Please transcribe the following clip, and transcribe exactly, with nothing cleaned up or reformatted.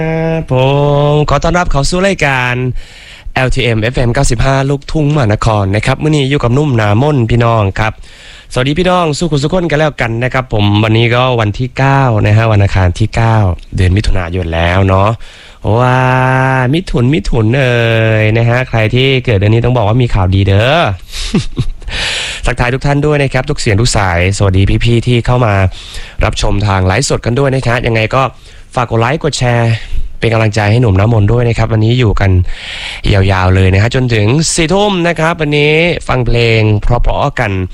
ผมขอต้อนรับเข้าสู่รายการ แอล ที เอ็ม เอฟ เอ็ม เก้าสิบห้า ลูกทุ่งมหานครนะครับมื้อนี้อยู่กับนุ่มหนามนพี่น้องครับสวัสดีพี่น้องสู้คุณสุขคนกันแล้วกันนะครับผมวันนี้ก็วันที่เก้านะฮะวันอังคารที่เก้าเดือนมิถุนายนแล้วเนาะว้ามิถุนมิถุนเอ่ยนะฮะใครที่เกิดเดือนนี้ต้องบอกว่ามีข่าวดีเด้อ ทักทายทุกท่านด้วยนะครับทุกเสียงทุกสายสวัสดีพี่ๆที่เข้ามารับชมทางไลฟ์สดกันด้วยนะครับยังไงก็ฝากกดไลค์กดแชร์เป็นกำลังใจให้หนุ่มน้ำมนต์ด้วยนะครับวันนี้อยู่กันยาวๆเลยนะฮะจนถึงสี่ทุ่มนะครับวันนี้ฟังเพลงเพราะๆกัน